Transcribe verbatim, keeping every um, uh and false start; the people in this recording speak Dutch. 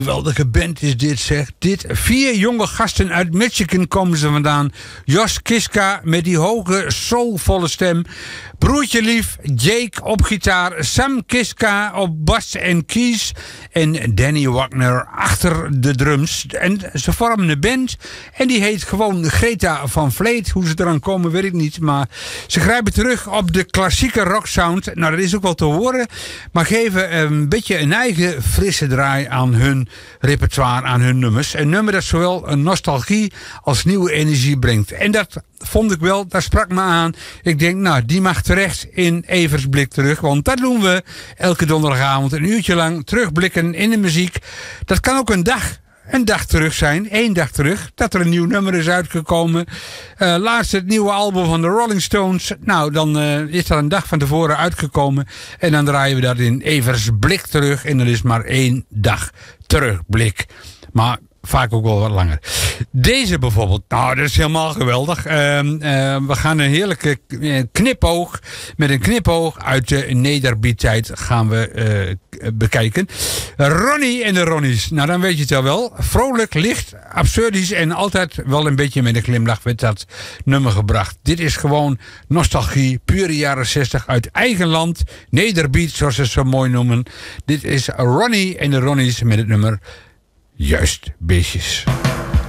Geweldige band is dit, zeg. Dit, vier jonge gasten uit Michigan komen ze vandaan. Jos Kiska met die hoge, soulvolle stem. Broertje lief, Jake op gitaar. Sam Kiska op bas en keys. En Danny Wagner achter de drums. En ze vormen een band. En die heet gewoon Greta van Vleet. Hoe ze eraan komen, weet ik niet. Maar ze grijpen terug op de klassieke rocksound. Nou, dat is ook wel te horen. Maar geven een beetje een eigen frisse draai aan hun repertoire, aan hun nummers. Een nummer dat zowel een nostalgie als nieuwe energie brengt. En dat vond ik wel, dat sprak me aan. Ik denk, nou, die mag terecht in Evers Blik terug. Want dat doen we elke donderdagavond een uurtje lang. Terugblikken in de muziek. Dat kan ook een dag. Een dag terug zijn, één dag terug, dat er een nieuw nummer is uitgekomen. Uh, laatst het nieuwe album van de Rolling Stones. Nou, dan uh, is dat een dag van tevoren uitgekomen. En dan draaien we dat in Evers Blik terug. En er is maar één dag terugblik. Maar vaak ook wel wat langer. Deze bijvoorbeeld, nou, dat is helemaal geweldig. Uh, uh, we gaan een heerlijke knipoog, met een knipoog uit de Nederbied-tijd gaan we uh, bekijken. Ronnie en de Ronnies. Nou, dan weet je het al wel. Vrolijk, licht, absurdisch en altijd wel een beetje met een glimlach werd dat nummer gebracht. Dit is gewoon nostalgie, pure jaren zestig uit eigen land. Nederbied, zoals ze het zo mooi noemen. Dit is Ronnie en de Ronnies met het nummer Juist Beestjes.